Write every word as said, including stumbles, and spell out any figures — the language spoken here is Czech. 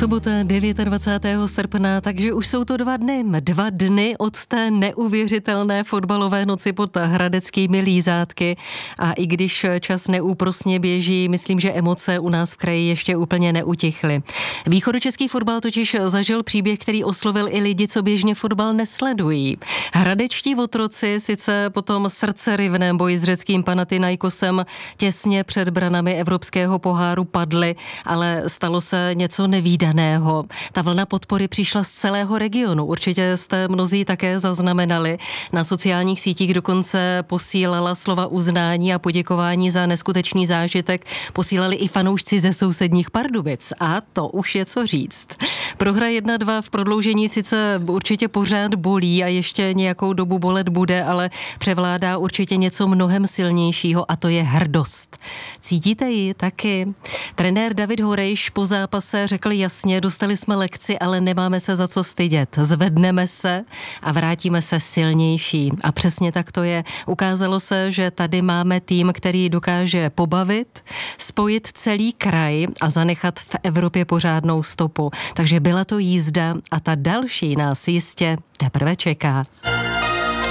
Sobota dvacátého devátého srpna, takže už jsou to dva dny. Dva dny od té neuvěřitelné fotbalové noci pod hradeckými lízátky. A i když čas neúprosně běží, myslím, že emoce u nás v kraji ještě úplně neutichly. Východočeský fotbal totiž zažil příběh, který oslovil i lidi, co běžně fotbal nesledují. Hradečtí otroci sice po tom srdcerivném boji s řeckým Panathinaikosem těsně před branami Evropského poháru padli, ale stalo se něco nevídaného. Ta vlna podpory přišla z celého regionu. Určitě jste mnozí také zaznamenali. Na sociálních sítích dokonce posílala slova uznání a poděkování za neskutečný zážitek. Posílali i fanoušci ze sousedních Pardubic. A to už je co říct. Prohra jedna dva v prodloužení sice určitě pořád bolí a ještě nějakou dobu bolet bude, ale převládá určitě něco mnohem silnějšího a to je hrdost. Cítíte ji taky? Trenér David Horejš po zápase řekl jasně, dostali jsme lekci, ale nemáme se za co stydět. Zvedneme se a vrátíme se silnější. A přesně tak to je. Ukázalo se, že tady máme tým, který dokáže pobavit, spojit celý kraj a zanechat v Evropě pořádnou stopu. Takže byla to jízda a ta další nás jistě teprve čeká.